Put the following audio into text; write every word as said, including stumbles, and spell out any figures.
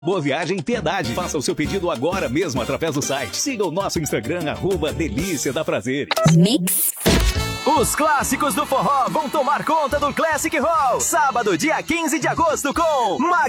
Boa Viagem Piedade. Faça o seu pedido agora mesmo através do site. Siga o nosso Instagram, arroba Delícia da Prazeres. Mix. Os clássicos do forró vão tomar conta do Classic Hall. Sábado, dia quinze de agosto, com Mag